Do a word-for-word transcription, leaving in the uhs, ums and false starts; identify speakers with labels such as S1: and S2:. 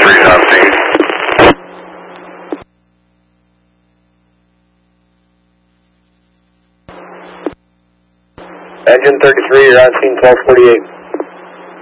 S1: thirty-three is on scene.
S2: Engine thirty-three, you're on scene twelve forty-eight.